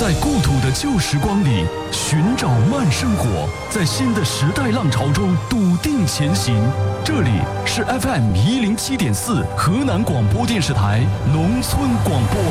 在故土的旧时光里寻找慢生活，在新的时代浪潮中笃定前行。这里是 FM107.4 河南广播电视台农村广播。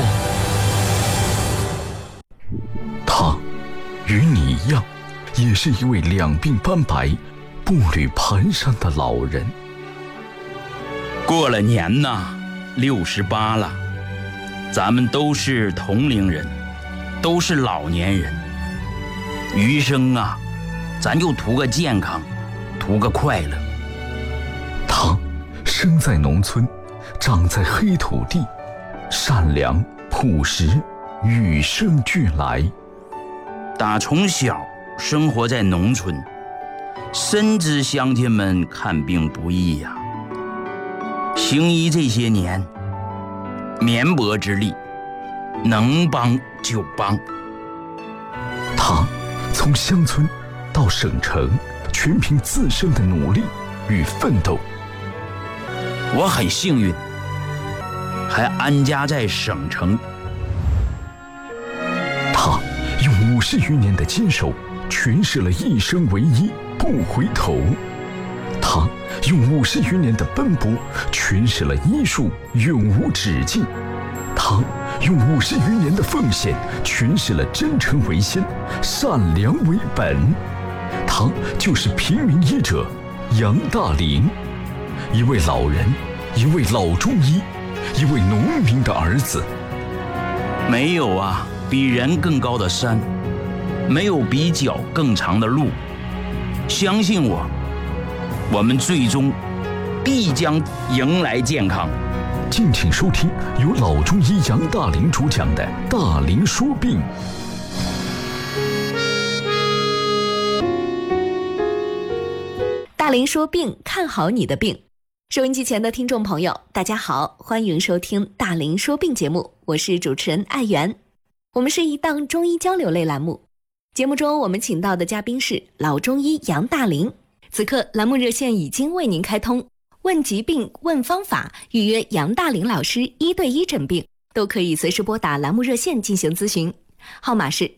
他与你一样，也是一位两鬓斑白、步履蹒跚的老人。 过了年呐，68了，咱们都是同龄人，都是老年人。余生啊，咱就图个健康，图个快乐。 他生在农村，长在黑土地，善良朴实，与生俱来。 打从小生活在农村，深知乡亲们看病不易呀。行医这些年，绵薄之力，能帮就帮。 他从乡村到省城，全凭自身的努力与奋斗。 我很幸运，还安家在省城。 他用50余年的坚守，诠释了一生唯一，不回头。他用50余年的奔波，诠释了医术永无止境。他用50余年的奉献，诠释了真诚为先，善良为本。他就是平民医者杨大林，一位老人，一位老中医，一位农民的儿子。 没有啊比人更高的山，没有比脚更长的路。相信我，我们最终必将迎来健康。 敬请收听由老中医杨大林主讲的《大林说病》。 大林说病，看好你的病。收音机前的听众朋友，大家好，欢迎收听大林说病节目，我是主持人艾媛。我们是一档中医交流类栏目，节目中我们请到的嘉宾是老中医杨大林。此刻栏目热线已经为您开通，问疾病、问方法，预约杨大林老师1对1诊病，都可以随时拨打栏目热线进行咨询，号码是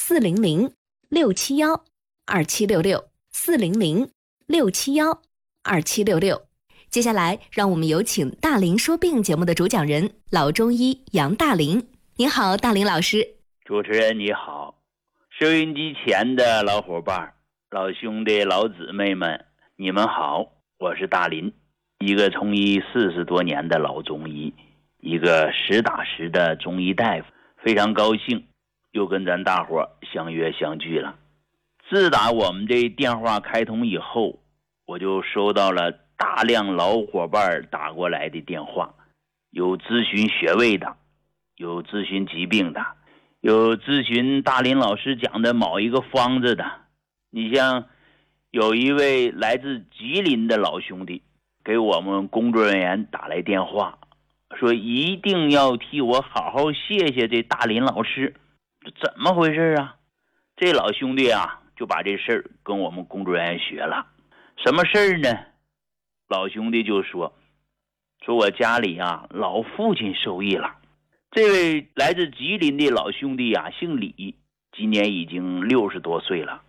400-671-2766，400-671-2766。接下来让我们有请大林说病节目的主讲人老中医杨大林。您好，大林老师。 主持人你好，收音机前的老伙伴、老兄弟、老姊妹们，你们好，我是大林，一个从医40多年的老中医，一个实打实的中医大夫，非常高兴又跟咱大伙相约相聚了。自打我们这电话开通以后，我就收到了大量老伙伴打过来的电话，有咨询穴位的，有咨询疾病的，有咨询大林老师讲的某一个方子的。你像有一位来自吉林的老兄弟给我们工作人员打来电话，说一定要替我好好谢谢这大林老师。怎么回事啊？这老兄弟啊就把这事儿跟我们工作人员学了。什么事儿呢？老兄弟就说我家里啊老父亲受益了。这位来自吉林的老兄弟啊姓李，今年已经60多岁了。